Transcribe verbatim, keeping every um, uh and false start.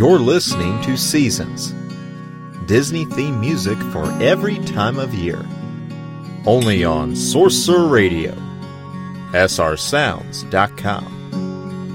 You're listening to Seasons, Disney-themed music for every time of year. Only on Sorcerer Radio, S R sounds dot com.